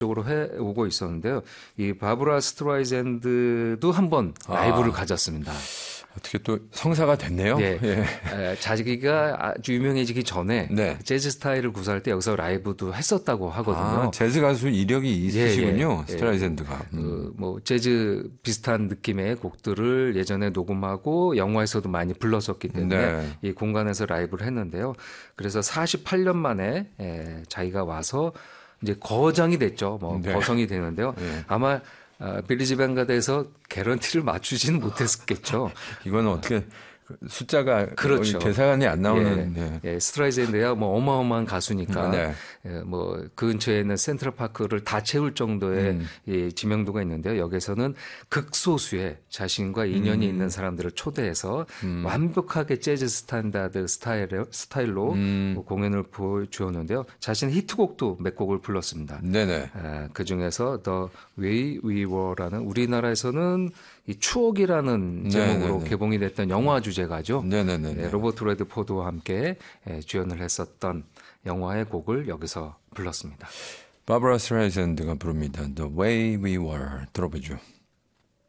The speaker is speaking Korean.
쪽으로 해오고 있었는데요. 이 바브라 스트라이샌드도 한번 라이브를 가졌습니다. 어떻게 또 성사가 됐네요. 네. 예. 자기가 아주 유명해지기 전에 네. 재즈 스타일을 구사할 때 여기서 라이브도 했었다고 하거든요. 재즈 가수 이력이 있으시군요. 스트라이샌드가. 뭐 재즈 비슷한 느낌의 곡들을 예전에 녹음하고 영화에서도 많이 불렀었기 때문에 이 공간에서 라이브를 했는데요. 그래서 48년 만에 자기가 와서 이제 거장이 됐죠. 거성이 되는데요. 아마 빌리지 뱅가드에서 개런티를 맞추지는 못했겠죠. 이거는 어떻게 숫자가 그렇죠. 계산이 안 나오는. 스트라이샌드야 뭐 어마어마한 가수니까 뭐 그 근처에 있는 센트럴파크를 다 채울 정도의 지명도가 있는데요. 여기서는 극소수의 자신과 인연이 있는 사람들을 초대해서 완벽하게 재즈 스탠다드 스타일로 뭐 공연을 보여주었는데요. 자신의 히트곡도 몇 곡을 불렀습니다. 그 중에서 The Way We Were라는 우리나라에서는 이 추억이라는 제목으로 개봉이 됐던 영화 주제가죠. 로버트 레드포드와 함께 주연을 했었던 영화의 곡을 여기서 불렀습니다. 바브라 스트라이샌드가 부릅니다. The Way We Were 들어보죠.